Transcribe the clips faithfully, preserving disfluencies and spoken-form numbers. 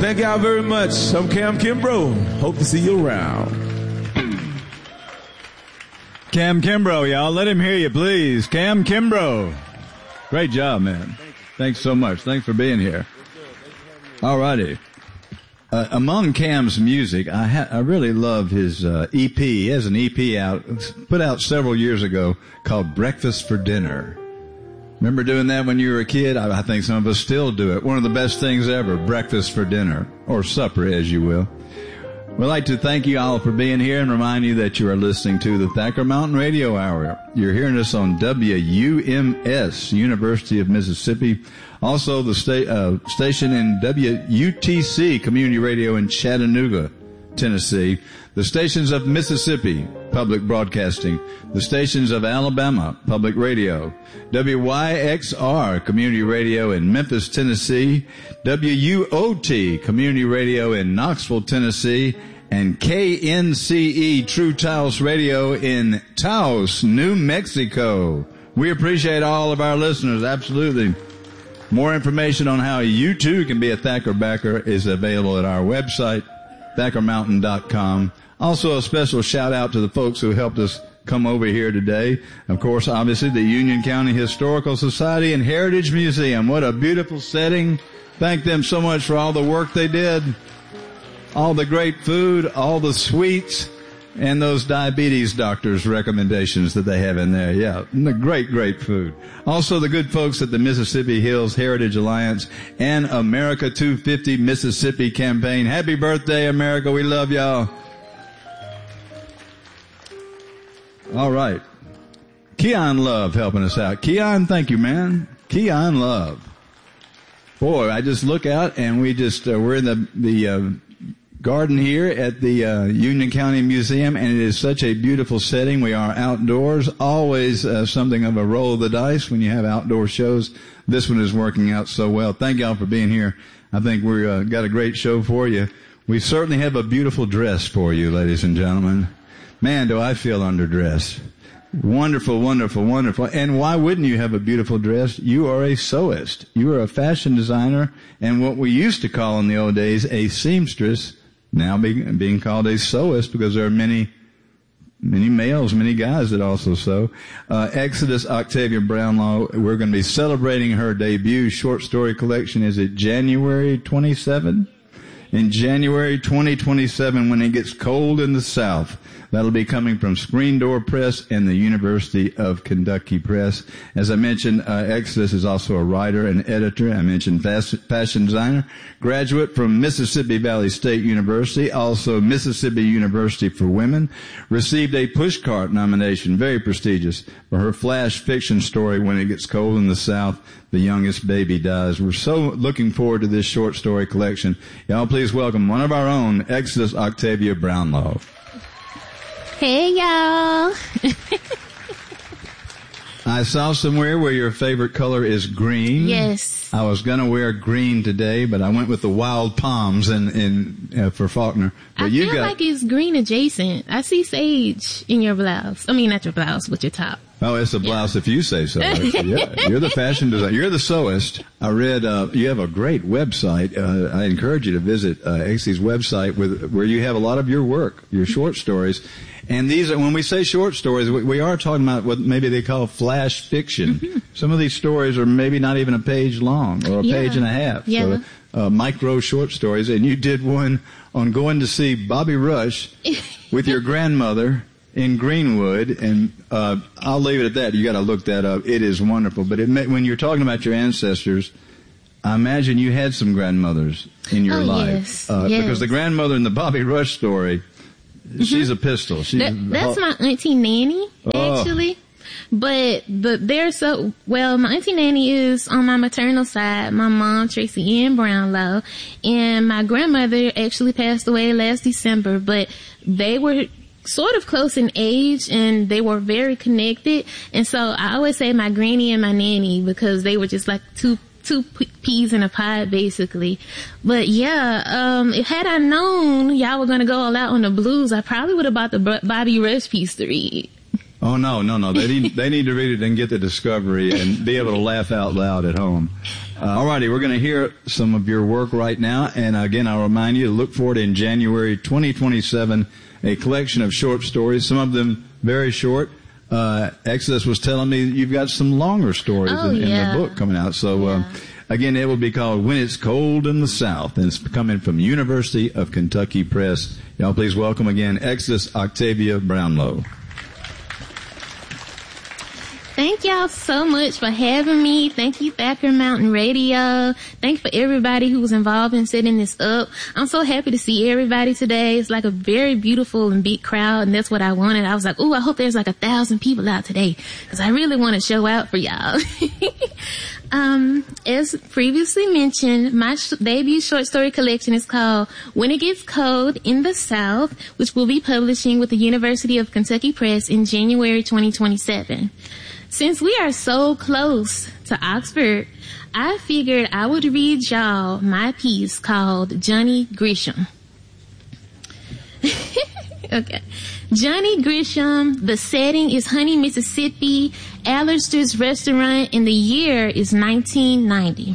Thank y'all very much. I'm Cam Kimbrough. Hope to see you around. Cam Kimbrough, y'all. Let him hear you, please. Cam Kimbrough. Great job, man. Thank Thanks so much. Thanks for being here. All righty. Uh, among Cam's music, I, ha- I really love his uh, E P. He has an E P out, put out several years ago, called Breakfast for Dinner. Remember doing that when you were a kid? I, I think some of us still do it. One of the best things ever, breakfast for dinner, or supper, as you will. We'd like to thank you all for being here and remind you that you are listening to the Thacker Mountain Radio Hour. You're hearing us on W U M S, University of Mississippi. Also, the sta- uh, station in W U T C, Community Radio in Chattanooga, Tennessee. The stations of Mississippi, Public Broadcasting. The stations of Alabama, Public Radio. W Y X R, Community Radio in Memphis, Tennessee. W U O T, Community Radio in Knoxville, Tennessee. And K N C E, True Taos Radio in Taos, New Mexico. We appreciate all of our listeners, absolutely. More information on how you too can be a Thacker backer is available at our website, thacker mountain dot com. Also, a special shout out to the folks who helped us come over here today. Of course, obviously, the Union County Historical Society and Heritage Museum. What a beautiful setting. Thank them so much for all the work they did. All the great food, all the sweets, and those diabetes doctors' recommendations that they have in there. Yeah, great, great food. Also, the good folks at the Mississippi Hills Heritage Alliance and America two fifty Mississippi campaign. Happy birthday, America. We love y'all. All right. Keon Love helping us out. Keon, thank you, man. Keon Love. Boy, I just look out and we just, uh, we're in the, the, uh, garden here at the, uh, Union County Museum, and it is such a beautiful setting. We are outdoors. Always, uh, something of a roll of the dice when you have outdoor shows. This one is working out so well. Thank y'all for being here. I think we've uh, got a great show for you. We certainly have a beautiful dress for you, ladies and gentlemen. Man, do I feel underdressed. Wonderful, wonderful, wonderful. And why wouldn't you have a beautiful dress? You are a sewist. You are a fashion designer, and what we used to call in the old days a seamstress, now being, being called a sewist because there are many, many males, many guys that also sew. Uh, Exodus Octavia Brownlaw, we're going to be celebrating her debut short story collection. Is it January twenty-seventh? In January twenty twenty-seven, when it gets cold in the South. That'll be coming from Screen Door Press and the University of Kentucky Press. As I mentioned, uh, Exodus is also a writer and editor. I mentioned fas- fashion designer, graduate from Mississippi Valley State University, also Mississippi University for Women. Received a Pushcart nomination, very prestigious, for her flash fiction story, When It Gets Cold in the South, The Youngest Baby Dies. We're so looking forward to this short story collection. Y'all please welcome one of our own, Exodus Octavia Brownlaw. Hey, y'all. I saw somewhere where your favorite color is green. Yes. I was going to wear green today, but I went with the wild palms in, in, uh, for Faulkner. But I you feel got, like it's green adjacent. I see sage in your blouse. I mean, not your blouse, but your top. Oh, it's a blouse if you say so. Yeah, you're the fashion designer. You're the sewist. I read, uh, you have a great website. Uh, I encourage you to visit, uh, Exy's website with, where you have a lot of your work, your short stories. And these are, when we say short stories, we, we are talking about what maybe they call flash fiction. Mm-hmm. Some of these stories are maybe not even a page long or a yeah. page and a half. Yeah. So, uh, micro short stories. And you did one on going to see Bobby Rush with your grandmother in Greenwood. And, uh, I'll leave it at that. You gotta look that up. It is wonderful. But it may, when you're talking about your ancestors, I imagine you had some grandmothers in your oh, life. Yes. Uh, yes. Because the grandmother in the Bobby Rush story, mm-hmm. she's a pistol. She's that, that's my Auntie Nanny, actually. Oh. But the, they're so, well, my Auntie Nanny is on my maternal side, my mom, Tracy Ann Brownlow, and my grandmother actually passed away last December, but they were sort of close in age and they were very connected. And so I always say my granny and my nanny because they were just like two two peas in a pod, basically. But yeah, um, had I known y'all were going to go all out on the blues, I probably would have bought the Bobby Rush piece to read. Oh, no, no, no. They need, they need to read it and get the discovery and be able to laugh out loud at home. Uh, all righty, we're going to hear some of your work right now. And again, I'll remind you to look forward in January twenty twenty-seven, a collection of short stories, some of them very short. Uh, Exodus was telling me that you've got some longer stories oh, in, yeah. in the book coming out. So, yeah. um, again, it will be called When It's Cold in the South, and it's coming from University of Kentucky Press. Y'all please welcome again Exodus Octavia Brownlow. Thank y'all so much for having me. Thank you, Thacker Mountain Radio. Thank you for everybody who was involved in setting this up. I'm so happy to see everybody today. It's like a very beautiful and big crowd, and that's what I wanted. I was like, ooh, I hope there's like a thousand people out today, because I really want to show out for y'all. Um, as previously mentioned, my sh- debut short story collection is called When It Gets Cold in the South, which will be publishing with the University of Kentucky Press in January twenty twenty-seven. Since we are so close to Oxford, I figured I would read y'all my piece called Johnny Grisham. Okay. Johnny Grisham, the setting is Honey, Mississippi, Alistair's restaurant, and the year is nineteen ninety.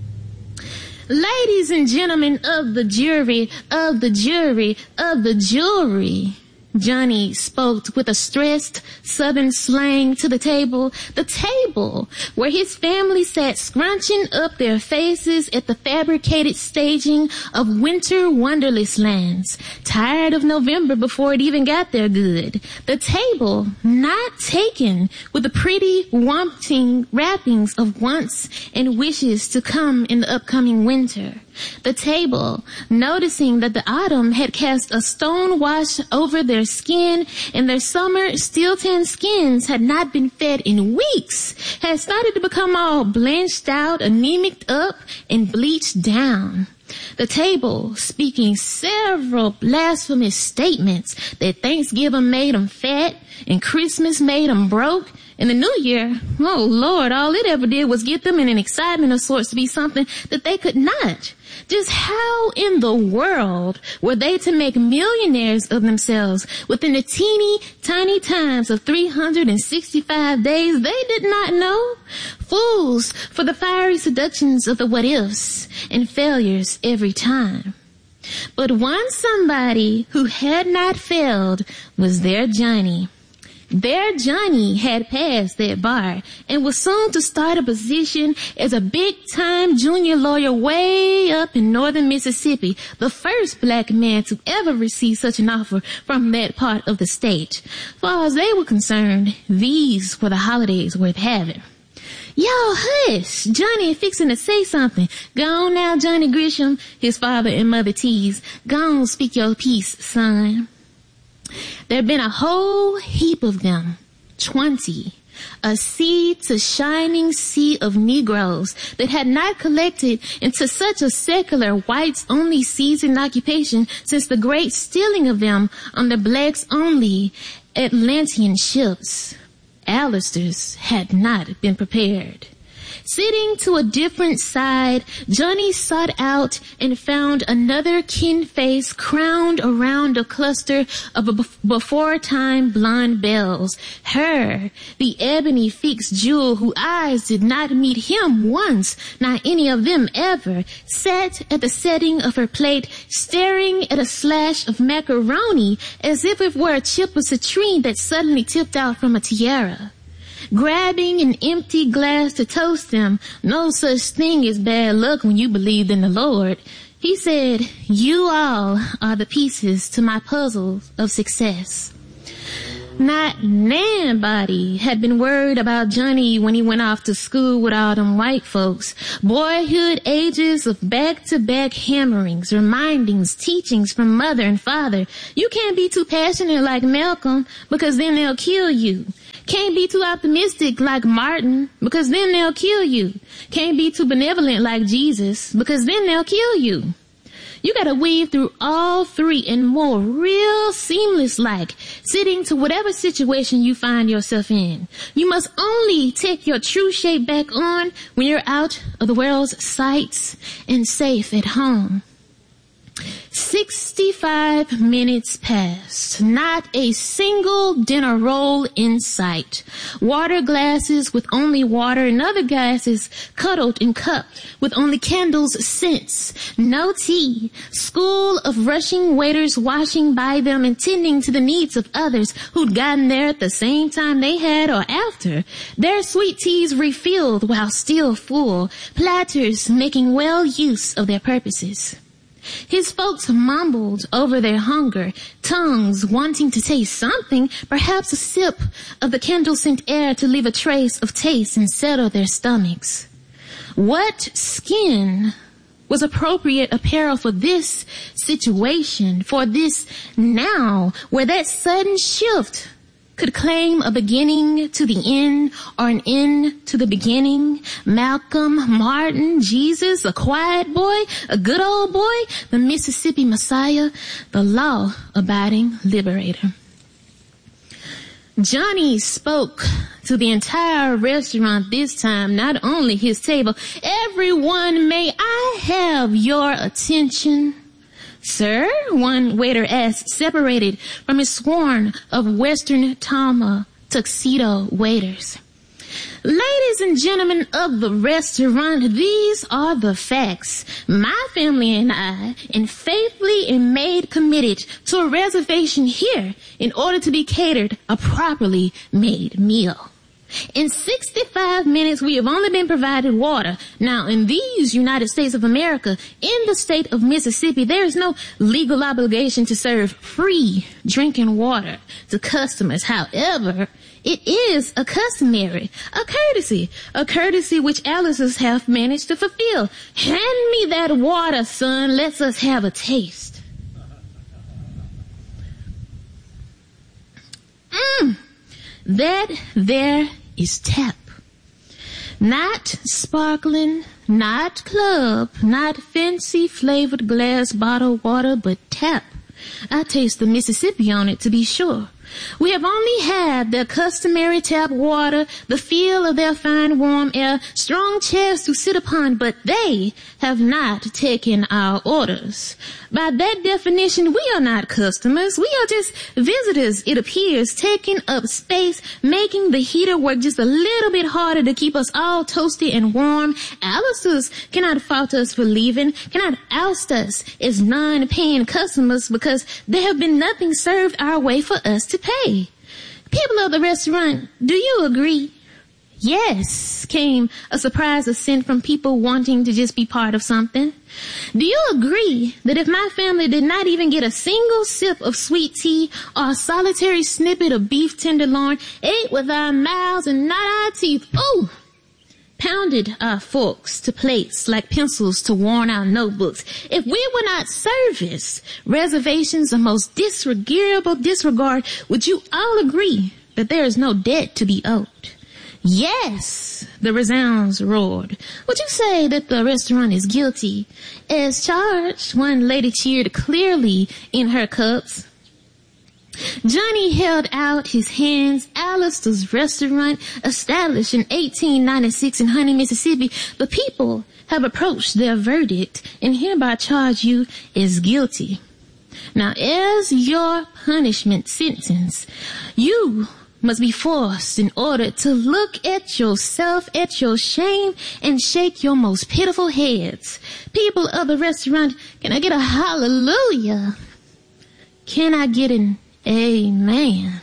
Ladies and gentlemen of the jury, of the jury, of the jury, Johnny spoke with a stressed southern slang to the table, the table where his family sat scrunching up their faces at the fabricated staging of winter wonderless lands, tired of November before it even got there good. The table not taken with the pretty wanting wrappings of wants and wishes to come in the upcoming winter. The table, noticing that the autumn had cast a stone wash over their skin and their summer steel-tanned skins had not been fed in weeks, had started to become all blanched out, anemic up, and bleached down. The table, speaking several blasphemous statements that Thanksgiving made them fat and Christmas made them broke, and the New Year, oh Lord, all it ever did was get them in an excitement of sorts to be something that they could not. Just how in the world were they to make millionaires of themselves within the teeny tiny times of three hundred sixty-five days? They did not know. Fools for the fiery seductions of the what-ifs and failures every time. But one somebody who had not failed was their Johnny. Their Johnny had passed that bar and was soon to start a position as a big-time junior lawyer way up in northern Mississippi, the first black man to ever receive such an offer from that part of the state. Far as they were concerned, these were the holidays worth having. Yo, hush! Johnny fixing to say something. Go on now, Johnny Grisham, his father and mother teased. Go on, speak your piece, son. There had been a whole heap of them, twenty, a sea to shining sea of Negroes that had not collected into such a secular whites-only seasoned occupation since the great stealing of them on the blacks-only Atlantean ships. Alistair's had not been prepared. Sitting to a different side, Johnny sought out and found another kin face crowned around a cluster of a before-time blonde belles. Her, the ebony fixed jewel whose eyes did not meet him once, not any of them ever, sat at the setting of her plate, staring at a slash of macaroni as if it were a chip of citrine that suddenly tipped out from a tiara. Grabbing an empty glass to toast them, no such thing as bad luck when you believed in the Lord, he said, you all are the pieces to my puzzle of success. Not nobody had been worried about Johnny when he went off to school with all them white folks. Boyhood ages of back-to-back hammerings, remindings, teachings from mother and father. You can't be too passionate like Malcolm because then they'll kill you. Can't be too optimistic like Martin because then they'll kill you. Can't be too benevolent like Jesus because then they'll kill you. You gotta weave through all three and more real seamless like, sitting to whatever situation you find yourself in. You must only take your true shape back on when you're out of the world's sights and safe at home. Sixty-five minutes passed. Not a single dinner roll in sight. Water glasses with only water and other glasses cuddled and cupped with only candles' scents. No tea. School of rushing waiters washing by them and tending to the needs of others who'd gotten there at the same time they had or after. Their sweet teas refilled while still full. Platters making well use of their purposes. His folks mumbled over their hunger, tongues wanting to taste something, perhaps a sip of the candle-scent air to leave a trace of taste and settle their stomachs. What skin was appropriate apparel for this situation, for this now, where that sudden shift could claim a beginning to the end or an end to the beginning? Malcolm, Martin, Jesus, a quiet boy, a good old boy, the Mississippi Messiah, the law-abiding liberator. Johnny spoke to the entire restaurant this time, not only his table. Everyone, may I have your attention? Sir, one waiter asked, separated from his swarm of Western Tama tuxedo waiters. Ladies and gentlemen of the restaurant, these are the facts. My family and I, and faithfully and made committed to a reservation here in order to be catered a properly made meal. In sixty-five minutes, we have only been provided water. Now, in these United States of America, in the state of Mississippi, there is no legal obligation to serve free drinking water to customers. However, it is a customary, a courtesy, a courtesy which Alice's have managed to fulfill. Hand me that water, son. Let's us have a taste. Mmm. That there is tap. Not sparkling, not club, not fancy flavored glass bottled water, but tap. I taste the Mississippi on it to be sure. We have only had their customary tap water, the feel of their fine warm air, strong chairs to sit upon, but they have not taken our orders. By that definition, we are not customers. We are just visitors, it appears, taking up space, making the heater work just a little bit harder to keep us all toasty and warm. Alice's cannot fault us for leaving, cannot oust us as non-paying customers because there have been nothing served our way for us to pay. People of the restaurant, do you agree? Yes, came a surprise assent from people wanting to just be part of something. Do you agree that if my family did not even get a single sip of sweet tea or a solitary snippet of beef tenderloin, ate with our mouths and not our teeth, ooh, pounded our forks to plates like pencils to worn out notebooks, if we were not serviced reservations of most disregardable disregard, would you all agree that there is no debt to be owed? Yes, the resounds roared. Would you say that the restaurant is guilty as charged? One lady cheered clearly in her cups. Johnny held out his hands. Alice's restaurant, established in eighteen ninety-six in Honey, Mississippi. The people have approached their verdict and hereby charge you as guilty. Now, as your punishment sentence, you must be forced in order to look at yourself, at your shame, and shake your most pitiful heads. People of the restaurant, can I get a hallelujah? Can I get an amen?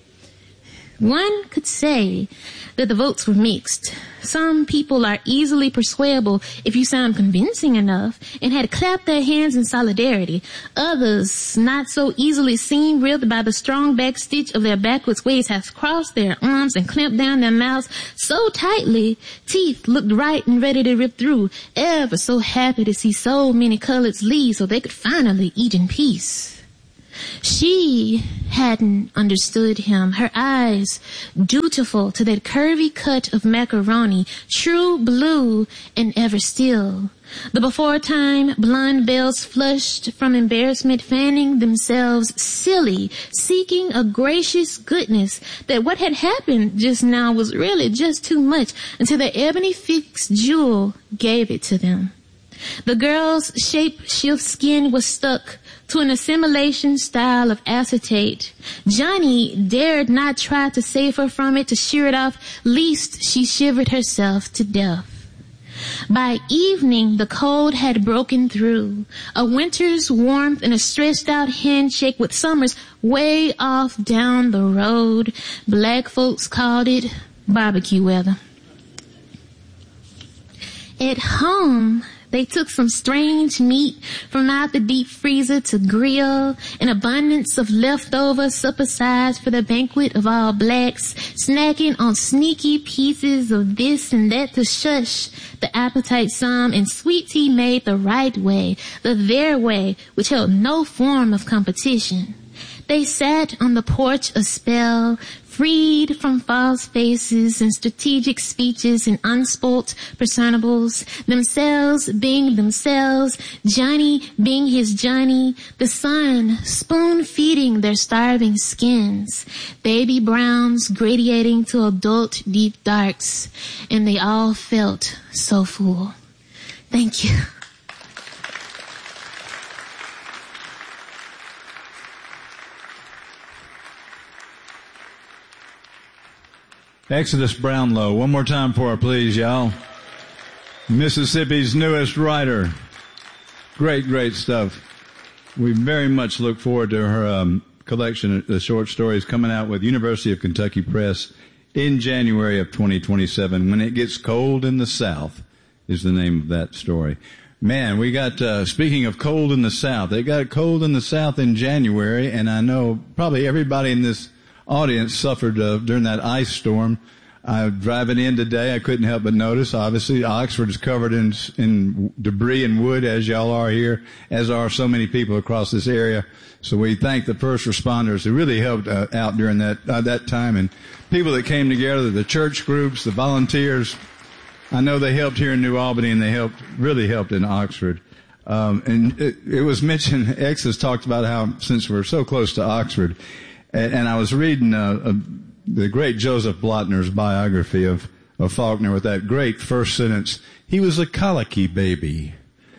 One could say that the votes were mixed. Some people are easily persuadable if you sound convincing enough and had clapped their hands in solidarity. Others, not so easily seen, ripped by the strong back stitch of their backwards ways, have crossed their arms and clamped down their mouths so tightly, teeth looked right and ready to rip through, ever so happy to see so many colors leave so they could finally eat in peace. She hadn't understood him. Her eyes, dutiful to that curvy cut of macaroni, true blue and ever still. The before-time blonde bells flushed from embarrassment, fanning themselves silly, seeking a gracious goodness that what had happened just now was really just too much until the ebony fixed jewel gave it to them. The girl's shape-shift skin was stuck to an assimilation style of acetate. Johnny dared not try to save her from it, to shear it off, lest she shivered herself to death. By evening, the cold had broken through. A winter's warmth and a stretched-out handshake with summers way off down the road. Black folks called it barbecue weather. At home, they took some strange meat from out the deep freezer to grill, an abundance of leftover supper size for the banquet of all blacks, snacking on sneaky pieces of this and that to shush the appetite some, and sweet tea made the right way, the their way, which held no form of competition. They sat on the porch a spell, freed from false faces and strategic speeches and unspoilt personables, themselves being themselves, Johnny being his Johnny, the sun spoon-feeding their starving skins, baby browns gradiating to adult deep darks, and they all felt so full. Thank you. Exodus Brownlow. One more time for her, please, y'all. Mississippi's newest writer. Great, great stuff. We very much look forward to her um, collection of short stories coming out with University of Kentucky Press in January of twenty twenty-seven. When It Gets Cold in the South is the name of that story. Man, we got, uh, speaking of cold in the South, they got cold in the South in January, and I know probably everybody in this audience suffered uh, during that ice storm. Uh, driving in today, I couldn't help but notice, obviously, Oxford is covered in, in debris and wood, as y'all are here, as are so many people across this area. So we thank the first responders who really helped uh, out during that, uh, that time, and people that came together, the church groups, the volunteers. I know they helped here in New Albany, and they helped, really helped in Oxford. Um, and it, it was mentioned, X has talked about how, since we're so close to Oxford, and, and I was reading, uh, uh, the great Joseph Blotner's biography of, of Faulkner with that great first sentence. He was a colicky baby.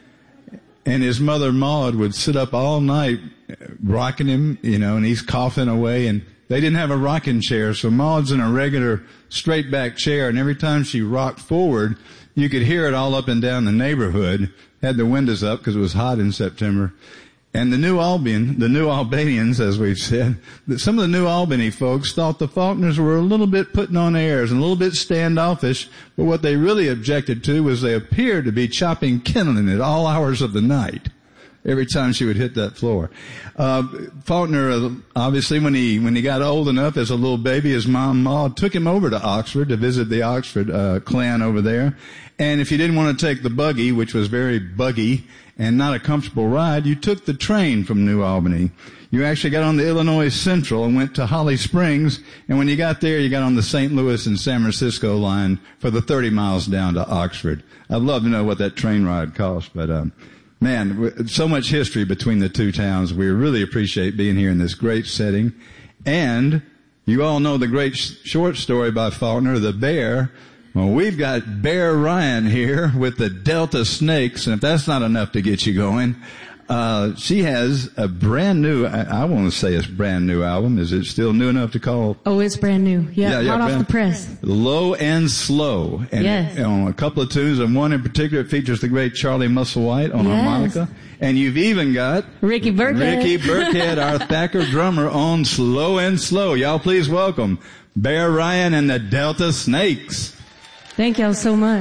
And his mother Maud would sit up all night rocking him, you know, and he's coughing away, and they didn't have a rocking chair, so Maud's in a regular straight back chair, and every time she rocked forward, you could hear it all up and down the neighborhood. Had the windows up because it was hot in September. And the New Albion, the New Albanians, as we've said, that some of the New Albany folks thought the Faulkners were a little bit putting on airs and a little bit standoffish, but what they really objected to was they appeared to be chopping kindling at all hours of the night, every time she would hit that floor. Uh, Faulkner, obviously, when he, when he got old enough as a little baby, his mom, Maud, took him over to Oxford to visit the Oxford, uh, clan over there. And if you didn't want to take the buggy, which was very buggy and not a comfortable ride, you took the train from New Albany. You actually got on the Illinois Central and went to Holly Springs, and when you got there, you got on the Saint Louis and San Francisco line for the thirty miles down to Oxford. I'd love to know what that train ride cost, but, um, man, so much history between the two towns. We really appreciate being here in this great setting. And you all know the great sh- short story by Faulkner, The Bear. Well, we've got Bear Ryan here with the Delta Snakes, and if that's not enough to get you going, uh, she has a brand new, I, I want to say it's brand new album. Is it still new enough to call? Oh, it's brand new. Yeah, yeah, yeah hot brand, off the press. Low and Slow. And yes. On a couple of tunes, and one in particular features the great Charlie Musselwhite on yes. harmonica. And you've even got Ricky Burkhead. Ricky Burkhead, our Thacker drummer, on Slow and Slow. Y'all please welcome Bear Ryan and the Delta Snakes. Thank y'all so much.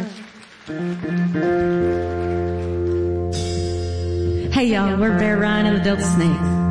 Hey y'all, we're Bear Ryan and the Delta Snakes.